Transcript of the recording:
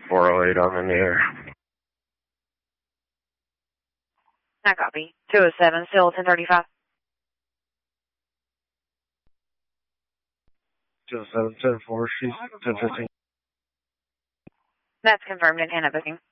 408 on in the air. I copy. 207, still 1035. 207, 10-4, she's 1015. That's confirmed in Hannah booking.